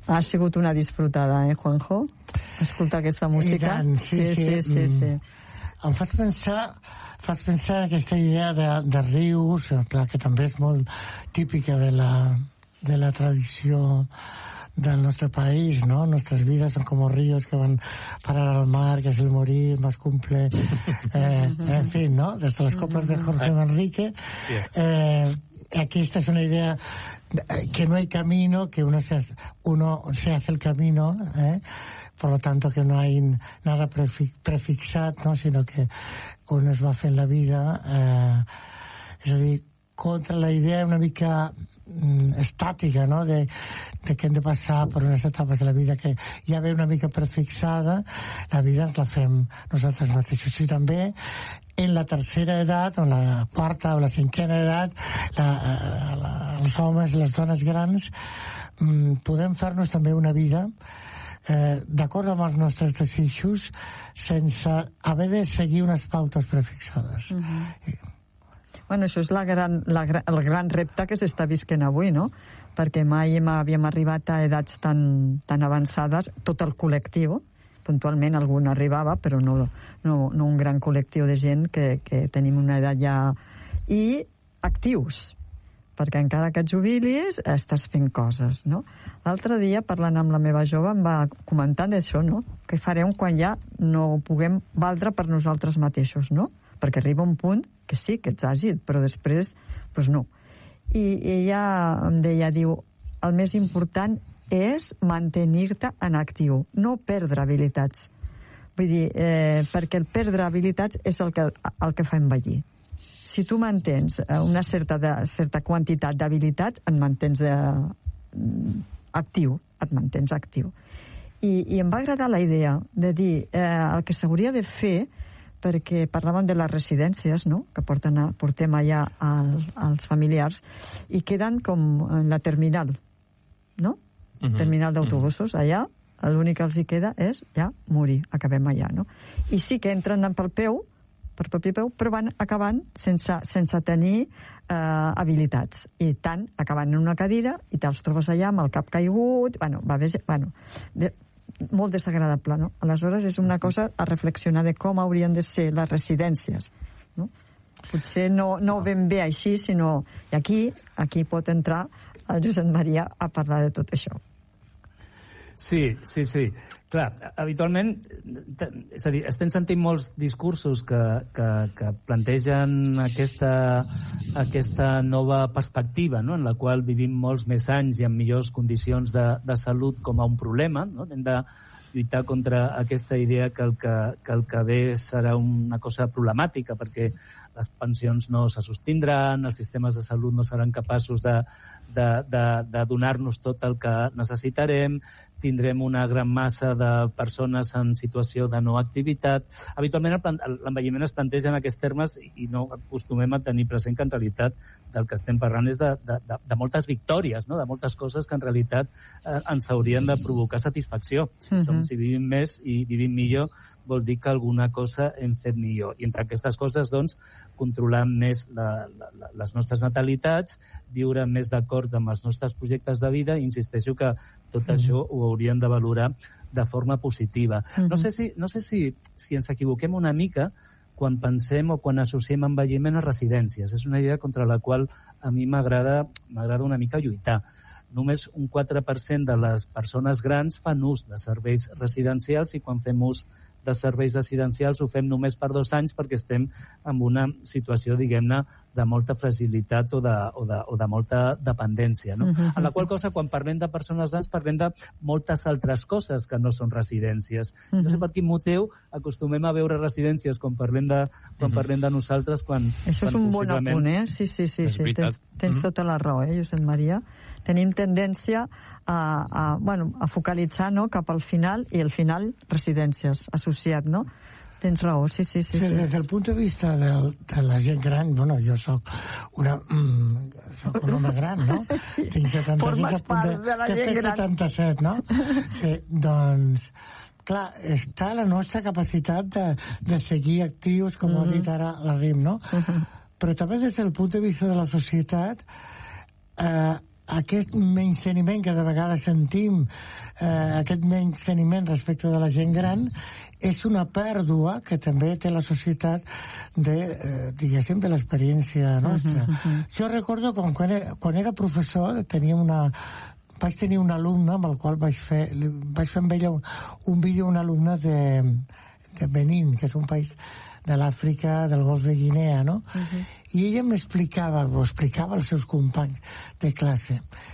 Ha sigut una disfrutada, Juanjo? Escoltar aquesta música. I tant, sí. Em faig pensar aquesta idea de rius, clar, que també és molt típica de la tradició del nostre país, ¿no? Nuestras vidas son como ríos que van parar al mar, que es el morir más cumple, en fin, ¿no? Desde las coplas de Jorge Manrique. Aquí esta es una idea que no hay camino, que uno se hace el camino, por lo tanto que no hay nada prefixat, no? Sino que uno es va fent la vida, és a dir, contra la idea una mica estàtica, no? De que hem de passar per unes etapes de la vida que ja ve una mica prefixada, la vida ens la fem nosaltres mateixos. I també en la tercera edat, o la quarta o la cinquena edat, els homes i les dones grans podem fer-nos també una vida d'acord amb els nostres desitjos sense haver de seguir unes pautes prefixades. Bueno, això és el gran repte que s'està visquent avui, no? Perquè mai havíem arribat a edats tan avançades, tot el col·lectiu, puntualment algun arribava, però no un gran col·lectiu de gent que tenim una edat ja... I actius, perquè encara que et jubilis estàs fent coses, no? L'altre dia, parlant amb la meva jove, em va comentar d'això, no? Què farem quan ja no puguem valdre per nosaltres mateixos, no? Perquè arriba un punt que sí, que ets àgil, però després, doncs no. I ella em deia, diu, el més important és mantenir-te en actiu, no perdre habilitats. Vull dir, perquè el perdre habilitats és el que fa envellir. Si tu mantens una certa quantitat d'habilitat, et mantens actiu, I em va agradar la idea de dir el que s'hauria de fer, perquè parlàvem de les residències, no?, que portem allà als familiars, i queden com en la terminal, no? Terminal d'autobusos, allà, l'únic que els hi queda és ja morir, acabem allà, no? I sí que entren per propi peu, però van acabant sense tenir habilitats, i tant acabant en una cadira i te'ls trobes allà amb el cap caigut, molt desagradable, no? Aleshores és una cosa a reflexionar de com haurien de ser les residències, no? Potser no ben bé així, sinó... I aquí pot entrar el Josep Maria a parlar de tot això. Sí. Clar, habitualment, és a dir, estem sentint molts discursos que plantegen aquesta nova perspectiva, no?, en la qual vivim molts més anys i amb millors condicions de salut com a un problema, no? Hem de lluitar contra aquesta idea que el que ve serà una cosa problemàtica, perquè les pensions no se sostindran, els sistemes de salut no seran capaços de donar-nos tot el que necessitarem, tindrem una gran massa de persones en situació de no activitat. Habitualment l'envelliment es planteja en aquests termes i no acostumem a tenir present que en realitat del que estem parlant és de moltes victòries, no?, de moltes coses que en realitat ens haurien de provocar satisfacció. Si vivim més i vivim millor, vol dir que alguna cosa hem fet millor. I entre aquestes coses, doncs, controlar més les nostres natalitats, viure més d'acord amb els nostres projectes de vida, i insisteixo que tot això ho hauríem de valorar de forma positiva. No sé si ens equivoquem una mica quan pensem o quan associem envelliment a residències. És una idea contra la qual a mi m'agrada una mica lluitar. Només un 4% de les persones grans fan ús de serveis residencials, i quan fem ús de serveis residencials ho fem només per 2 anys perquè estem en una situació, diguem-ne, de molta fragilitat o de molta dependència, no? En la qual cosa, quan parlem de persones grans, parlem de moltes altres coses que no són residències. No sé per quin motiu acostumem a veure residències quan parlem de nosaltres, quan això és un bon apunt, Sí. Tens tota la raó, Josep Maria. Tenim tendència a focalitzar, no?, cap al final, i al final residències associat, no? Tens raó, sí. Des del punt de vista de la gent gran, bueno, jo soc un home gran, no? Sí. Tinc 76, formes part de la gent gran. 77, no? Sí, doncs, clar, està la nostra capacitat de seguir actius, com ha dit ara la Rim, no? Però també des del punt de vista de la societat, aquest menysteniment que de vegades sentim, aquest menysteniment respecte de la gent gran, és una pèrdua que també té la societat diguéssim, de l'experiència nostra. Jo recordo quan era professor vaig tenir un alumne amb el qual vaig fer amb ella un vídeo, un alumne de Benín, que és un país de l'Àfrica, del Golf de Guinea, no? I ella m'explicava, o explicava als seus companys de classe,